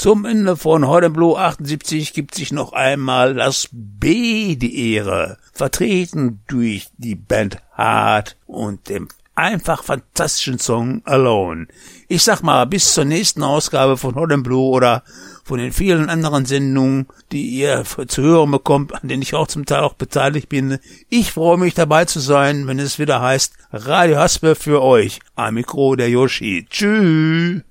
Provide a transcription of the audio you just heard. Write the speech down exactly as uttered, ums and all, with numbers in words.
Zum Ende von Hot and Blue achtundsiebzig gibt sich noch einmal das B die Ehre, vertreten durch die Band Hart und dem einfach fantastischen Song Alone. Ich sag mal, bis zur nächsten Ausgabe von Hot and Blue oder von den vielen anderen Sendungen, die ihr zu hören bekommt, an denen ich auch zum Teil auch beteiligt bin. Ich freue mich dabei zu sein, wenn es wieder heißt Radio Haspe für euch. Am Mikro der Yoshi. Tschüss.